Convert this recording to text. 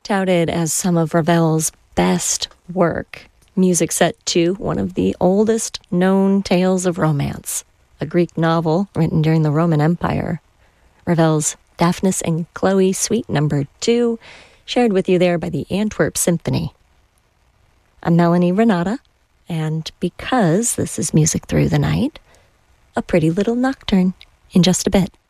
Touted as some of Ravel's best work, music set to one of the oldest known tales of romance, a Greek novel written during the Roman Empire. Ravel's Daphnis and Chloe Suite No. 2, shared with you there by the Antwerp Symphony. I'm Melanie Renata, and because this is Music Through the Night, a pretty little nocturne in just a bit.